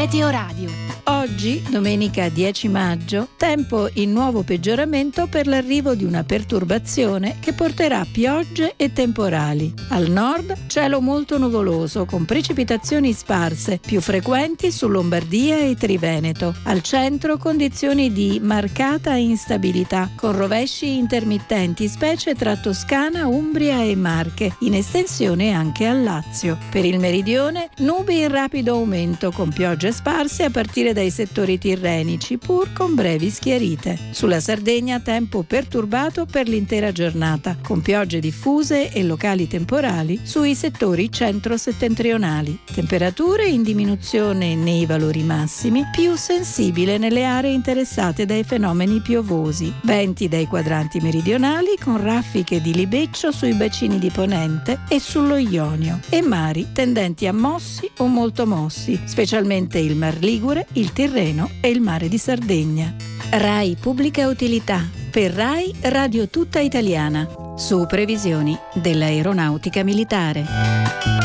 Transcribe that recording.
Meteoradio. Oggi, domenica 10 maggio, tempo in nuovo peggioramento per l'arrivo di una perturbazione che porterà piogge e temporali. Al nord, cielo molto nuvoloso con precipitazioni sparse, più frequenti su Lombardia e Triveneto. Al centro, condizioni di marcata instabilità, con rovesci intermittenti, specie tra Toscana, Umbria e Marche, in estensione anche al Lazio. Per il meridione, nubi in rapido aumento, con piogge sparse a partire dai settori tirrenici, pur con brevi schiarite. Sulla Sardegna tempo perturbato per l'intera giornata, con piogge diffuse e locali temporali sui settori centro-settentrionali. Temperature in diminuzione nei valori massimi, più sensibile nelle aree interessate dai fenomeni piovosi. Venti dai quadranti meridionali con raffiche di libeccio sui bacini di Ponente e sullo Ionio, e mari tendenti a mossi o molto mossi, specialmente il Mar Ligure, il Tirreno e il Mare di Sardegna. RAI Pubblica Utilità. Per RAI Radio Tutta Italiana. Su previsioni dell'Aeronautica Militare.